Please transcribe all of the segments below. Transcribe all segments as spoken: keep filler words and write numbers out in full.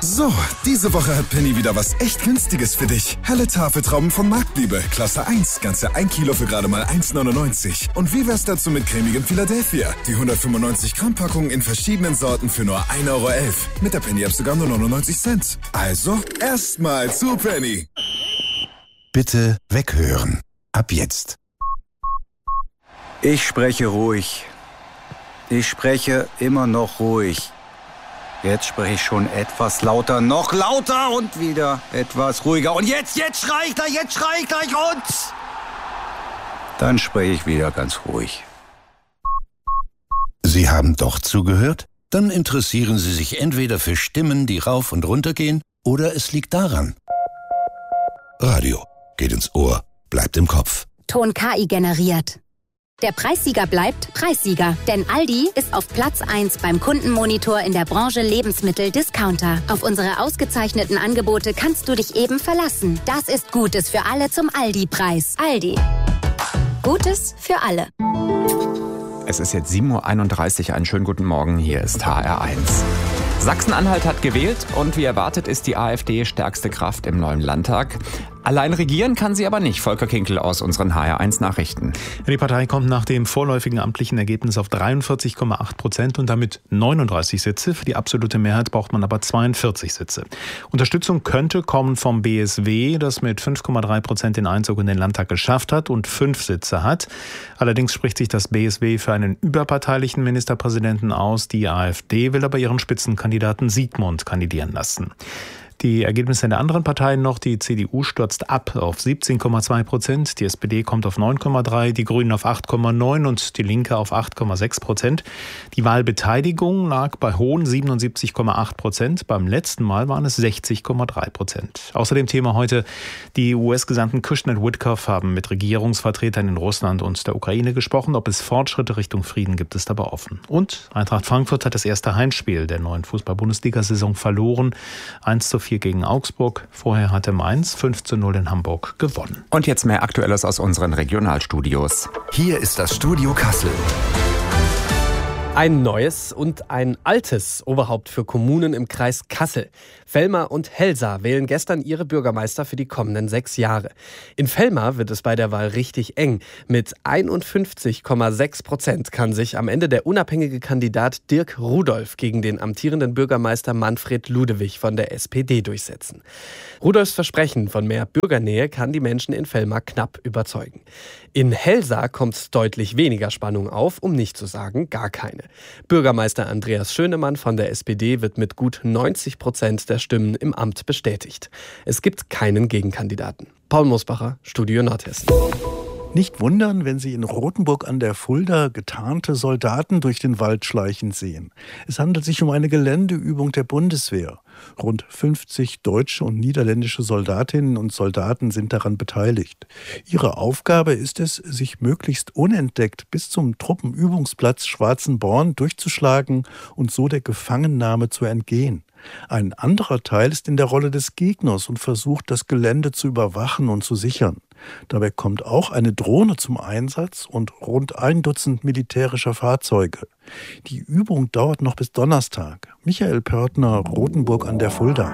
So, diese Woche hat Penny wieder was echt Günstiges für dich. Helle Tafeltrauben von Marktliebe, Klasse eins, ganze ein Kilo für gerade mal eins neunundneunzig. Und wie wär's dazu mit cremigem Philadelphia? Die hundertfünfundneunzig Gramm Packung in verschiedenen Sorten für nur ein Euro elf. Mit der Penny-App sogar nur neunundneunzig Cent. Also, erstmal zu Penny. Bitte weghören. Ab jetzt. Ich spreche ruhig. Ich spreche immer noch ruhig. Jetzt spreche ich schon etwas lauter, noch lauter und wieder etwas ruhiger. Und jetzt, jetzt schrei ich gleich, jetzt schrei ich gleich und... Dann spreche ich wieder ganz ruhig. Sie haben doch zugehört? Dann interessieren Sie sich entweder für Stimmen, die rauf und runter gehen, oder es liegt daran. Radio geht ins Ohr, bleibt im Kopf. Ton K I generiert. Der Preissieger bleibt Preissieger, denn Aldi ist auf Platz eins beim Kundenmonitor in der Branche Lebensmittel-Discounter. Auf unsere ausgezeichneten Angebote kannst du dich eben verlassen. Das ist Gutes für alle zum Aldi-Preis. Aldi. Gutes für alle. Es ist jetzt sieben Uhr einunddreißig. Einen schönen guten Morgen. Hier ist H R eins. Sachsen-Anhalt hat gewählt und wie erwartet ist die AfD stärkste Kraft im neuen Landtag. Allein regieren kann sie aber nicht. Volker Kinkel aus unseren H R eins Nachrichten. Die Partei kommt nach dem vorläufigen amtlichen Ergebnis auf dreiundvierzig Komma acht Prozent und damit neununddreißig Sitze. Für die absolute Mehrheit braucht man aber zweiundvierzig Sitze. Unterstützung könnte kommen vom B S W, das mit fünf Komma drei Prozent den Einzug in den Landtag geschafft hat und fünf Sitze hat. Allerdings spricht sich das B S W für einen überparteilichen Ministerpräsidenten aus. Die AfD will aber ihren Spitzenkandidaten Siegmund kandidieren lassen. Die Ergebnisse in der anderen Parteien noch. Die C D U stürzt ab auf siebzehn Komma zwei Prozent, die S P D kommt auf neun Komma drei, die Grünen auf acht Komma neun und die Linke auf acht Komma sechs Prozent. Die Wahlbeteiligung lag bei hohen siebenundsiebzig Komma acht Prozent. Beim letzten Mal waren es sechzig Komma drei Prozent. Außerdem Thema heute, die U S-Gesandten Kushner und Witkoff haben mit Regierungsvertretern in Russland und der Ukraine gesprochen. Ob es Fortschritte Richtung Frieden gibt, ist aber offen. Und Eintracht Frankfurt hat das erste Heimspiel der neuen Fußball-Bundesliga-Saison verloren. eins zu vier gegen Augsburg. Vorher hatte Mainz fünf zu null in Hamburg gewonnen. Und jetzt mehr Aktuelles aus unseren Regionalstudios. Hier ist das Studio Kassel. Ein neues und ein altes Oberhaupt für Kommunen im Kreis Kassel. Velmar und Helsa wählen gestern ihre Bürgermeister für die kommenden sechs Jahre. In Velmar wird es bei der Wahl richtig eng. Mit einundfünfzig Komma sechs Prozent kann sich am Ende der unabhängige Kandidat Dirk Rudolph gegen den amtierenden Bürgermeister Manfred Ludewig von der S P D durchsetzen. Rudolphs Versprechen von mehr Bürgernähe kann die Menschen in Velmar knapp überzeugen. In Helsa kommt deutlich weniger Spannung auf, um nicht zu sagen gar keine. Bürgermeister Andreas Schönemann von der S P D wird mit gut neunzig Prozent der Stimmen im Amt bestätigt. Es gibt keinen Gegenkandidaten. Paul Mosbacher, Studio Nordhessen. Nicht wundern, wenn Sie in Rothenburg an der Fulda getarnte Soldaten durch den Wald schleichen sehen. Es handelt sich um eine Geländeübung der Bundeswehr. Rund fünfzig deutsche und niederländische Soldatinnen und Soldaten sind daran beteiligt. Ihre Aufgabe ist es, sich möglichst unentdeckt bis zum Truppenübungsplatz Schwarzenborn durchzuschlagen und so der Gefangennahme zu entgehen. Ein anderer Teil ist in der Rolle des Gegners und versucht, das Gelände zu überwachen und zu sichern. Dabei kommt auch eine Drohne zum Einsatz und rund ein Dutzend militärischer Fahrzeuge. Die Übung dauert noch bis Donnerstag. Michael Pörtner, Rothenburg an der Fulda.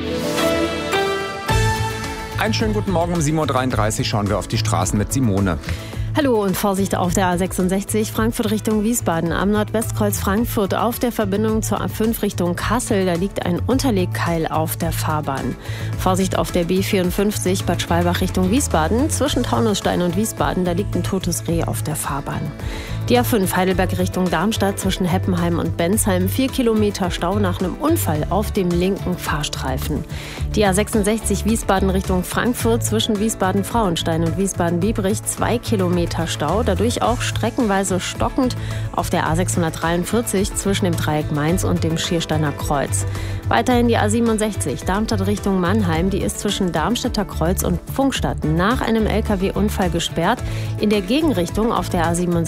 Einen schönen guten Morgen um sieben Uhr dreiunddreißig schauen wir auf die Straßen mit Simone. Hallo und Vorsicht auf der A sechsundsechzig Frankfurt Richtung Wiesbaden. Am Nordwestkreuz Frankfurt auf der Verbindung zur A fünf Richtung Kassel. Da liegt ein Unterlegkeil auf der Fahrbahn. Vorsicht auf der B vierundfünfzig Bad Schwalbach Richtung Wiesbaden. Zwischen Taunusstein und Wiesbaden, da liegt ein totes Reh auf der Fahrbahn. Die A fünf Heidelberg Richtung Darmstadt zwischen Heppenheim und Bensheim. Vier Kilometer Stau nach einem Unfall auf dem linken Fahrstreifen. Die A sechsundsechzig Wiesbaden Richtung Frankfurt zwischen Wiesbaden-Frauenstein und Wiesbaden-Biebrich. Zwei Kilometer Stau, dadurch auch streckenweise stockend auf der A sechshundertdreiundvierzig zwischen dem Dreieck Mainz und dem Schiersteiner Kreuz. Weiterhin die A siebenundsechzig Darmstadt Richtung Mannheim, die ist zwischen Darmstädter Kreuz und Pfungstadt nach einem L K W-Unfall gesperrt. In der Gegenrichtung auf der A siebenundsechzig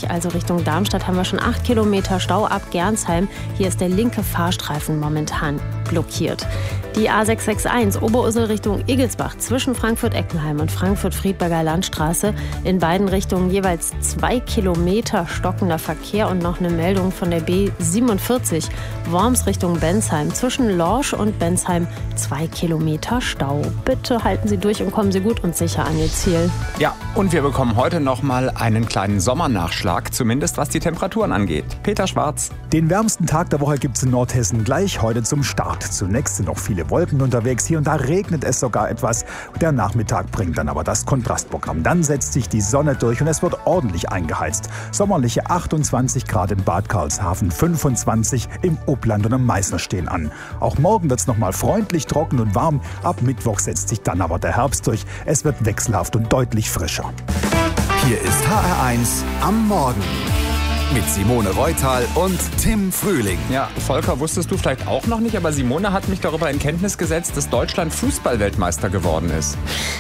neunzig, also Richtung Darmstadt, haben wir schon acht Kilometer Stau ab Gernsheim. Hier ist der linke Fahrstreifen momentan blockiert. Die A sechs sechs eins Oberursel Richtung Igelsbach zwischen Frankfurt-Eckenheim und Frankfurt-Friedberger Landstraße. In beiden Richtungen jeweils zwei Kilometer stockender Verkehr und noch eine Meldung von der B siebenundvierzig Worms Richtung Bensheim. Zwischen Lorsch und Bensheim zwei Kilometer Stau. Bitte halten Sie durch und kommen Sie gut und sicher an Ihr Ziel. Ja, und wir bekommen heute noch mal einen kleinen Sommernachschlag, zumindest was die Temperaturen angeht. Peter Schwarz. Den wärmsten Tag der Woche gibt es in Nordhessen gleich heute zum Start. Zunächst sind noch viele Wolken unterwegs. Hier und da regnet es sogar etwas. Der Nachmittag bringt dann aber das Kontrastprogramm. Dann setzt sich die Sonne durch und es wird ordentlich eingeheizt. Sommerliche achtundzwanzig Grad in Bad Karlshafen, fünfundzwanzig im Upland und am Meißner stehen an. Auch morgen wird es noch mal freundlich, trocken und warm. Ab Mittwoch setzt sich dann aber der Herbst durch. Es wird wechselhaft und deutlich frischer. Hier ist H R eins am Morgen. Mit Simone Reutal und Tim Frühling. Ja, Volker, wusstest du vielleicht auch noch nicht, aber Simone hat mich darüber in Kenntnis gesetzt, dass Deutschland Fußball-Weltmeister geworden ist.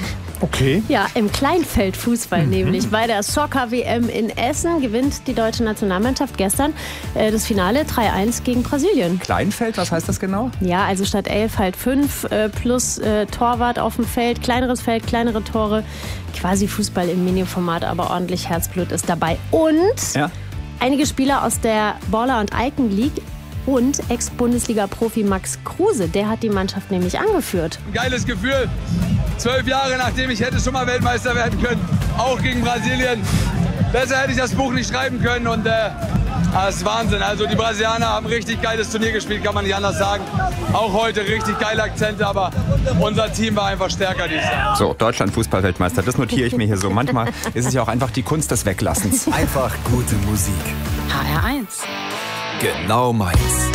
Okay. Ja, im Kleinfeldfußball mhm. nämlich. Bei der Soccer-W M in Essen gewinnt die deutsche Nationalmannschaft gestern äh, das Finale drei eins gegen Brasilien. Kleinfeld, was heißt das genau? Ja, also statt elf halt fünf äh, plus äh, Torwart auf dem Feld, kleineres Feld, kleinere Tore. Quasi Fußball im Mini-Format, aber ordentlich Herzblut ist dabei. Und ja. einige Spieler aus der Baller- und Icon League und Ex-Bundesliga-Profi Max Kruse, der hat die Mannschaft nämlich angeführt. Ein geiles Gefühl. Zwölf Jahre nachdem ich hätte schon mal Weltmeister werden können, auch gegen Brasilien. Besser hätte ich das Buch nicht schreiben können und äh, das ist Wahnsinn. Also die Brasilianer haben ein richtig geiles Turnier gespielt, kann man nicht anders sagen. Auch heute richtig geile Akzente, aber unser Team war einfach stärker dieses Jahr. So, Deutschland Fußball-Weltmeister, das notiere ich mir hier so. Manchmal ist es ja auch einfach die Kunst des Weglassens. Einfach gute Musik. H R eins. Genau meins.